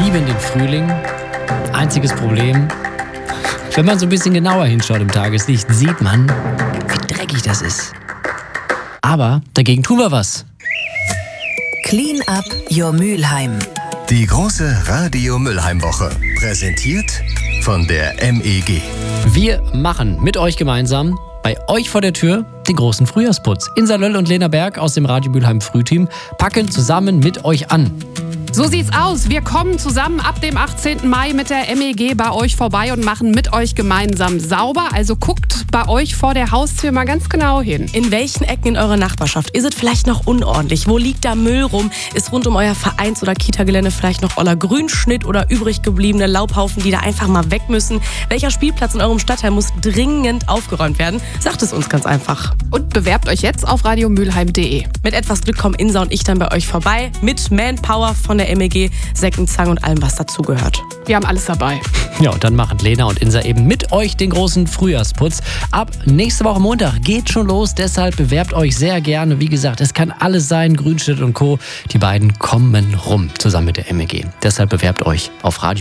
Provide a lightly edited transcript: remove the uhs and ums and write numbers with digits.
lieben den Frühling. Einziges Problem, wenn man so ein bisschen genauer hinschaut im Tageslicht, sieht man, wie dreckig das ist. Aber dagegen tun wir was. Clean up your Mülheim. Die große Radio Mülheim-Woche. Präsentiert von der MEG. Wir machen mit euch gemeinsam bei euch vor der Tür den großen Frühjahrsputz. Insa Löll und Lena Berg aus dem Radio Mülheim Frühteam packen zusammen mit euch an. So sieht's aus. Wir kommen zusammen ab dem 18. Mai mit der MEG bei euch vorbei und machen mit euch gemeinsam sauber. Also guckt bei euch vor der Haustür mal ganz genau hin. In welchen Ecken in eurer Nachbarschaft ist es vielleicht noch unordentlich? Wo liegt da Müll rum? Ist rund um euer Vereins- oder Kita-Gelände vielleicht noch oller Grünschnitt oder übrig gebliebene Laubhaufen, die da einfach mal weg müssen? Welcher Spielplatz in eurem Stadtteil muss dringend aufgeräumt werden? Sagt es uns ganz einfach. Und bewerbt euch jetzt auf radiomülheim.de. Mit etwas Glück kommen Insa und ich dann bei euch vorbei mit Manpower von der MEG, Säckenzange und allem, was dazugehört. Wir haben alles dabei. Ja, und dann machen Lena und Insa eben mit euch den großen Frühjahrsputz. Ab nächste Woche Montag geht schon los, deshalb bewerbt euch sehr gerne. Wie gesagt, es kann alles sein, Grünschnitt und Co. Die beiden kommen rum, zusammen mit der MEG. Deshalb bewerbt euch auf Radio